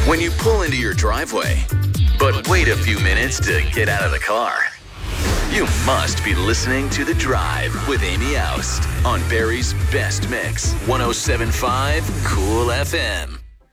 When you pull into your driveway, but wait a few minutes to get out of the car, you must be listening to The Drive with Amy Oust on Barrie's Best Mix, 107.5 Cool FM.